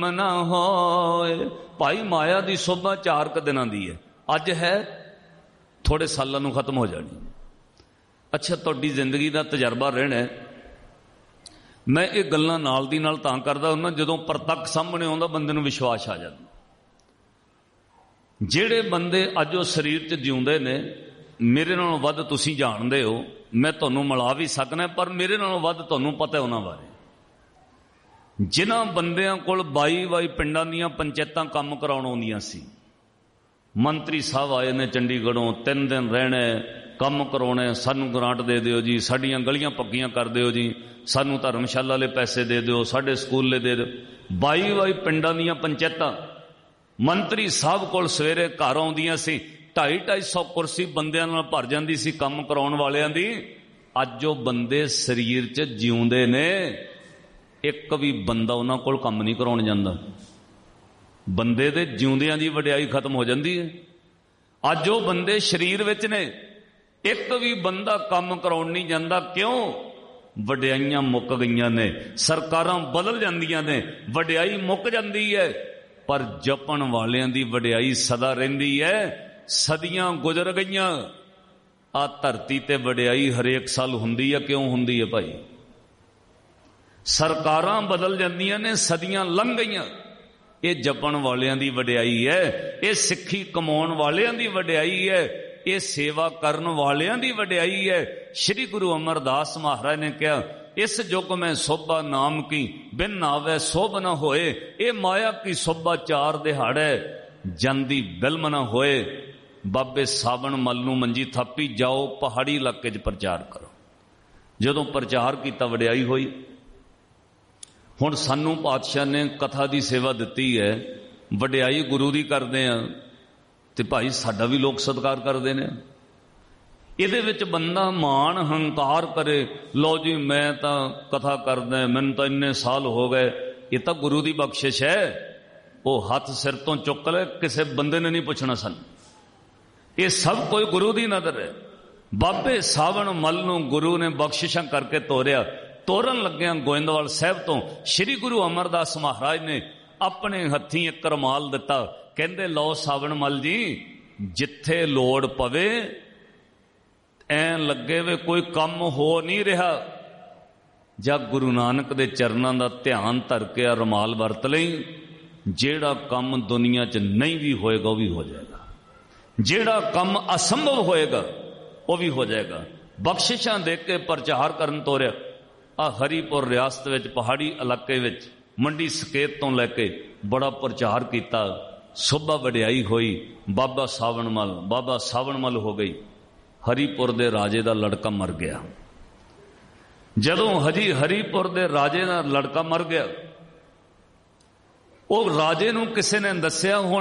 ना होए। भाई माया की शोभा 4 दिनों की है, अज है थोड़े सालों खत्म हो जानी। अच्छा तुहाडी जिंदगी का तजर्बा रहना है। मैं ये गल्लां नाल दी नाल तां करदा हुंदा जदों परतक सामने आउंदा बंदे नूं विश्वास आ जांदा। जिहड़े बंदे अज वो शरीर च जिउंदे ने, मेरे नालों वध तुसीं जाणदे हो, मैं तुहानूं मिला भी सकना, पर मेरे नालों वध तुहानूं पता है उन्हां बारे। जिन्हां बंदियां कोल 22 पिंडां दीयां पंचायतां काम कराउण आउंदियां सी, मंत्री साहब आए ने चंडीगढ़ों, 3 दिन रहने, काम कराने, सानू ग्रांट दे दिओ जी, साडियां गलियां पक्कियां कर दिओ जी, सानू धर्मशाला ले पैसे दे दिओ, साडे स्कूल ले दे दिओ। 22 पिंडां दीयां पंचायतां मंत्री साहब कोल सवेरे घर आउंदियां सी, 250-250 कुर्सी बंदियां नाल भर जांदी सी काम कराउण वालियां दी। अज जो बंदे शरीर च जिउंदे ने, एक भी बंदा उन्हां कोल काम नहीं कराउण जांदा। बंदे दे जिउंदियां दी वडियाई खत्म हो जाती है। अज जो बंदे शरीर विच ने, एक भी बंदा काम कराउण नहीं जांदा। क्यों? वडियाइयां मुक गईयां ने, सरकारां बदल जांदियां ने, वडियाई मुक जांदी है, पर जपण वालियां दी वडियाई सदा रहिंदी है। सदियां गुजर गईयां, आ धरती ते वडियाई हरेक साल हुंदी है। क्यों हुंदी है भाई? सरकारां बदल जांदियां ने, सदियां लंघ गईयां, ये जपण वालियां दी वडियाई है, ये सिੱਖੀ कमाउण वालियां दी वडियाई है, ये सेवा करन वालियां दी वडियाई है। श्री गुरु अमरदास महाराज ने कहा, इस युग में शोभा नाम की बिन आवे शोभ न होए। ये माया की शोभा 4 दिहाड़े जांदी बिल्म न होए। बाबे सावण मल नूं मंजी थापी, जाओ पहाड़ी इलाके च प्रचार करो। जदों प्रचार किया वडियाई होई। हुण सानू पातशाह ने कथा की सेवा दिती है, वडियाई गुरु की करते हैं, तो भाई साडा भी लोग सत्कार करते हैं। इहदे विच बंदा मान हंकार करे, लो जी मैं तो कथा करदा, मैनूं तो इन्ने साल हो गए, ये तो गुरु की बख्शिश है। वो हाथ सिर तो चुक ले, किसी बंदे ने नहीं पूछना सन। ये सब कोई गुरु की नज़र है। बाबे सावण मल नूं गुरु ने बख्शिशां करके तोरिया। तोरन लग्या गोइंदवाल साहब तो श्री गुरु अमरदास महाराज ने अपने हथी एक रमाल दिता। कहंदे लो सावण मल जी, जिथे लोड़ पवे ऐ लगे वे कोई कम हो नहीं रहा, जब गुरु नानक दे चरनां दा ध्यान धर के रमाल वरत लई, जेड़ा कम दुनिया च नहीं भी होएगा वो भी हो जाएगा, जेड़ा कम असंभव होएगा वो भी हो जाएगा। बख्शिशां दे के प्रचार करन तोरिया। आ हरीपुर रियासत विच पहाड़ी इलाके विच मंडी सकेत तो लैके बड़ा प्रचार किया, शोभा वडियाई होई। बाबा सावण मल हो गई। हरीपुर दे राजे दा लड़का मर गया। जदों हरीपुर दे राजे दा लड़का मर गया, वो राजे नूं किसी ने दस्सिया। हुण